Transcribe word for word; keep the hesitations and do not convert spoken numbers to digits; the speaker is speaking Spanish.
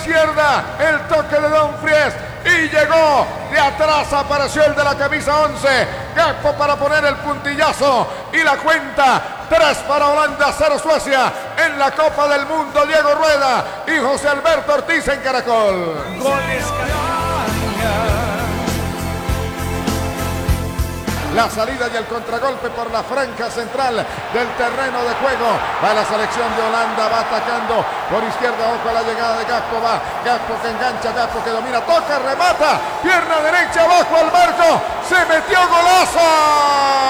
izquierda, el toque de Dumfries. Y llegó, de atrás apareció el de la camisa once, Gakpo para poner el puntillazo y la cuenta, tres para Holanda, cero Suecia, en la Copa del Mundo, Diego Rueda y José Alberto Ortiz en Caracol. Goles. La salida y el contragolpe por la franja central del terreno de juego. Va la selección de Holanda, va atacando por izquierda, ojo a la llegada de Gakpo, va Gakpo que engancha, Gakpo que domina, toca, remata, pierna derecha abajo al marco, se metió golazo.